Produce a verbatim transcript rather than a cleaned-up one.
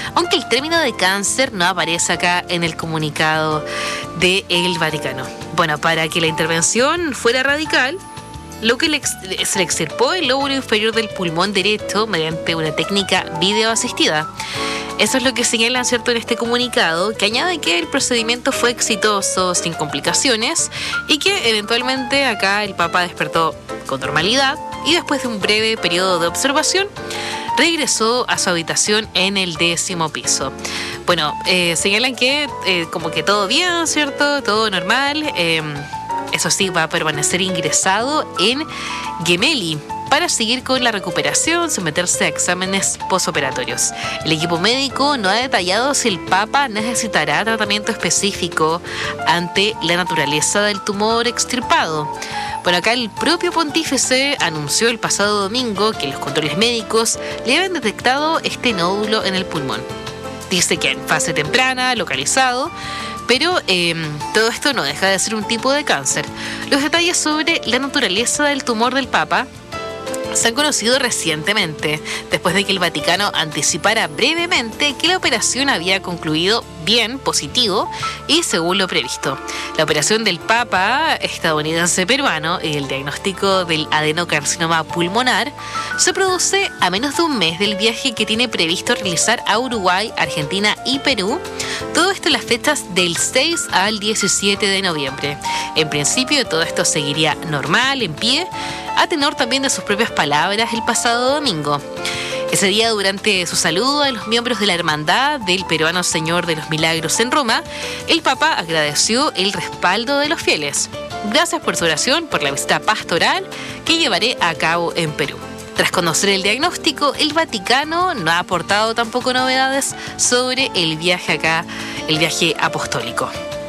aunque el término de cáncer no aparece acá en el comunicado del Vaticano. Bueno, para que la intervención fuera radical, lo que le ex- se le extirpó el lóbulo inferior del pulmón derecho mediante una técnica videoasistida. Eso es lo que señalan, ¿cierto?, en este comunicado, que añade que el procedimiento fue exitoso, sin complicaciones, y que eventualmente acá el Papa despertó con normalidad y después de un breve periodo de observación regresó a su habitación en el décimo piso. Bueno, eh, señalan que eh, como que todo bien, ¿cierto?, todo normal. Eh, eso sí, va a permanecer ingresado en Gemelli para seguir con la recuperación, someterse a exámenes posoperatorios. El equipo médico no ha detallado si el Papa necesitará tratamiento específico ante la naturaleza del tumor extirpado. Bueno, acá el propio pontífice anunció el pasado domingo que los controles médicos le habían detectado este nódulo en el pulmón. Dice que en fase temprana, localizado, pero eh, todo esto no deja de ser un tipo de cáncer. Los detalles sobre la naturaleza del tumor del Papa se han conocido recientemente, después de que el Vaticano anticipara brevemente que la operación había concluido bien, positivo y según lo previsto. La operación del Papa estadounidense peruano y el diagnóstico del adenocarcinoma pulmonar se produce a menos de un mes del viaje que tiene previsto realizar a Uruguay, Argentina y Perú. Todo esto en las fechas del seis al diecisiete de noviembre. En principio todo esto seguiría normal, en pie, a tenor también de sus propias palabras el pasado domingo. Ese día, durante su saludo a los miembros de la Hermandad del Peruano Señor de los Milagros en Roma, el Papa agradeció el respaldo de los fieles. Gracias por su oración, por la visita pastoral que llevaré a cabo en Perú. Tras conocer el diagnóstico, el Vaticano no ha aportado tampoco novedades sobre el viaje acá, el viaje apostólico.